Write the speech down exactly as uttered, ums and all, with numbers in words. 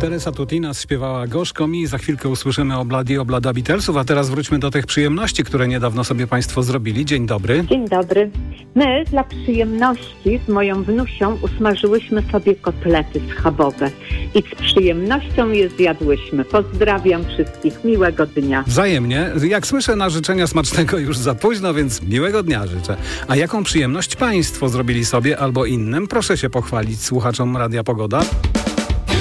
Teresa Tutina śpiewała Gorzko mi. Za chwilkę usłyszymy o Bladi, o Blada Beatlesów, a teraz wróćmy do tych przyjemności, które niedawno sobie Państwo zrobili. Dzień dobry. Dzień dobry. My dla przyjemności z moją wnusią usmażyłyśmy sobie kotlety schabowe i z przyjemnością je zjadłyśmy. Pozdrawiam wszystkich. Miłego dnia. Wzajemnie. Jak słyszę na życzenia smacznego już za późno, więc miłego dnia życzę. A jaką przyjemność Państwo zrobili sobie albo innym? Proszę się pochwalić słuchaczom Radia Pogoda.